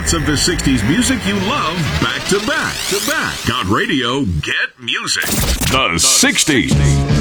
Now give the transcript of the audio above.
hits of the 60s music you love back to back to back on radio. Get music. The 60s.